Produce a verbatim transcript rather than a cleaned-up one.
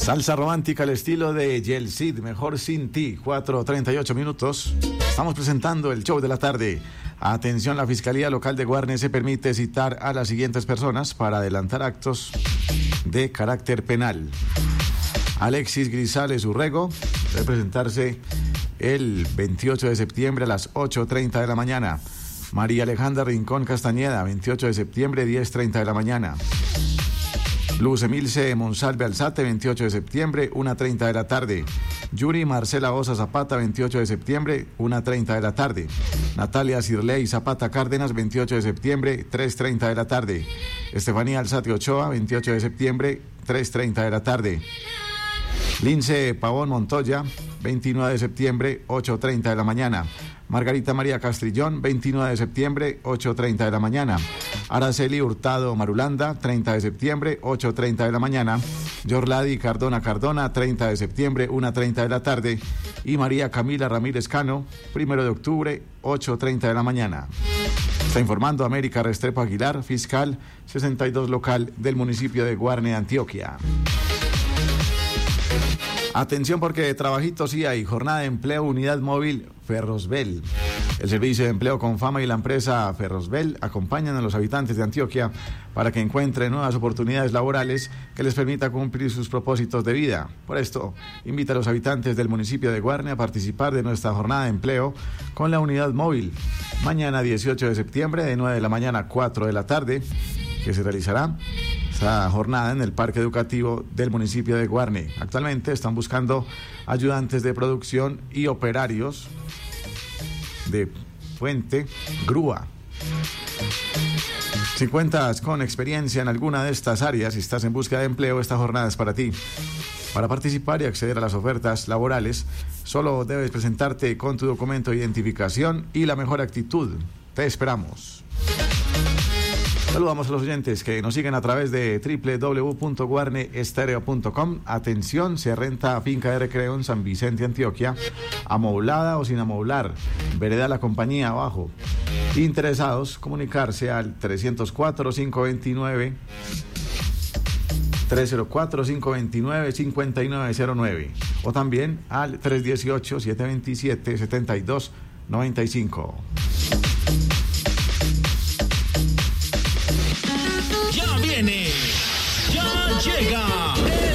Salsa romántica al estilo de Yel Cid, mejor sin ti, cuatro treinta y ocho minutos. Estamos presentando el show de la tarde. Atención, la Fiscalía Local de Guarne se permite citar a las siguientes personas para adelantar actos de carácter penal. Alexis Grisales Urrego debe presentarse el veintiocho de septiembre a las ocho treinta de la mañana. María Alejandra Rincón Castañeda, veintiocho de septiembre, diez treinta de la mañana. Luz Emilce Monsalve Alzate, veintiocho de septiembre, una treinta de la tarde. Yuri Marcela Osa Zapata, veintiocho de septiembre, una treinta de la tarde. Natalia Cirley Zapata Cárdenas, veintiocho de septiembre, tres treinta de la tarde. Estefanía Alzate Ochoa, veintiocho de septiembre, tres treinta de la tarde. Lince Pavón Montoya, veintinueve de septiembre, ocho treinta de la mañana. Margarita María Castrillón, veintinueve de septiembre, ocho treinta de la mañana. Araceli Hurtado Marulanda, treinta de septiembre, ocho treinta de la mañana. Yorladi Cardona Cardona, treinta de septiembre, una treinta de la tarde. Y María Camila Ramírez Cano, primero de octubre, ocho treinta de la mañana. Está informando América Restrepo Aguilar, fiscal sesenta y dos local del municipio de Guarne, Antioquia. Atención porque trabajitos sí hay, jornada de empleo, unidad móvil Ferrosbel. El servicio de empleo con fama y la empresa Ferrosbel acompañan a los habitantes de Antioquia para que encuentren nuevas oportunidades laborales que les permita cumplir sus propósitos de vida. Por esto, invita a los habitantes del municipio de Guarne a participar de nuestra jornada de empleo con la unidad móvil. Mañana dieciocho de septiembre de nueve de la mañana a cuatro de la tarde, que se realizará esta jornada en el Parque Educativo del municipio de Guarne. Actualmente están buscando ayudantes de producción y operarios de puente, grúa. Si cuentas con experiencia en alguna de estas áreas y estás en búsqueda de empleo, esta jornada es para ti. Para participar y acceder a las ofertas laborales, solo debes presentarte con tu documento de identificación y la mejor actitud. Te esperamos. Saludamos a los oyentes que nos siguen a través de doble u doble u doble u punto guarne estereo punto com. Atención, se renta finca de recreo en San Vicente, Antioquia, amoblada o sin amoblar, vereda La Compañía abajo. Interesados, comunicarse al trescientos cuatro, cinco veintinueve, trescientos cuatro, cinco veintinueve, cincuenta y nueve cero nueve o también al tres dieciocho, siete veintisiete, setenta y dos noventa y cinco. Ya viene, ya llega